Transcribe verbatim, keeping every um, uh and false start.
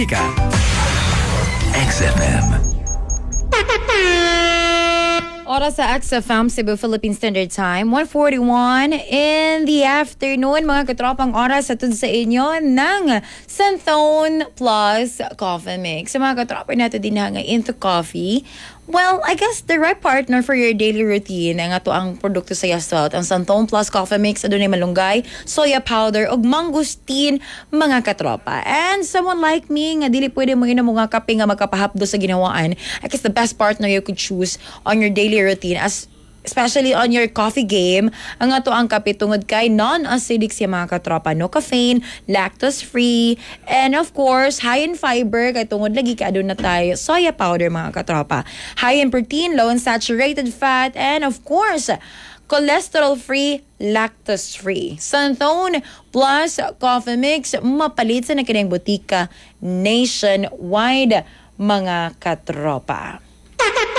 Ika. X F M. Oras sa X F M, Cebu Philippine Standard Time, one forty-one in the afternoon. Mga katropang oras sa sa inyo ng Santhone Plus Coffee Mix. Sa mga katropa natin din nga into coffee, well, I guess the right partner for your daily routine ang ato ang produkto sa Yaswelt. Ang Santhone Plus Coffee Mix, adunay malunggay, soya powder, ug mangustin, mga katropa. And someone like me, nga dili pwede mo inom mga kape nga magkapahapdo sa ginawaan, I guess the best partner you could choose on your daily routine, as especially on your coffee game, ang ato ang kape tungod kay non-acidic siya mga katropa, no caffeine, lactose-free, and of course, high in fiber, kay tungod lagi ka adun na tayo soya powder mga katropa. High in protein, low in saturated fat, and of course, cholesterol-free, lactose-free. Santhone Plus Coffee Mix, mapalit sa nakining butika nationwide mga katropa.